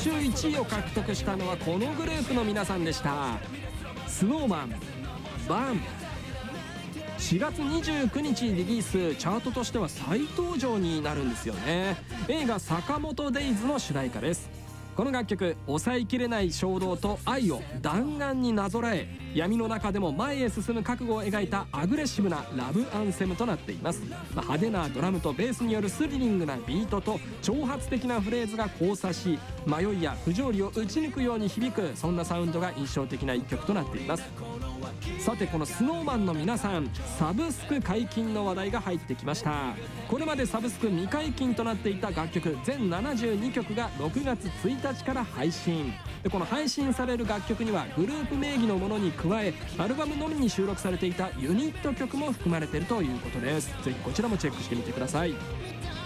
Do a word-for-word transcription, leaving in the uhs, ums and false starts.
中いちいを獲得したのはこのグループの皆さんでした。スノーマン、バン。しがつにじゅうくにちリリース、チャートとしては再登場になるんですよね。映画「坂本デイズ」の主題歌です。この楽曲、抑えきれない衝動と愛を弾丸になぞらえ、闇の中でも前へ進む覚悟を描いたアグレッシブなラブアンセムとなっています。まあ、派手なドラムとベースによるスリリングなビートと挑発的なフレーズが交差し、迷いや不条理を打ち抜くように響く、そんなサウンドが印象的な一曲となっています。さて、この スノーマン の皆さん、サブスク解禁の話題が入ってきました。これまでサブスク未解禁となっていた楽曲全ななじゅうにきょくがろくがつついたちから配信で、この配信される楽曲にはグループ名義のものに加え、アルバムのみに収録されていたユニット曲も含まれているということです。ぜひこちらもチェックしてみてください。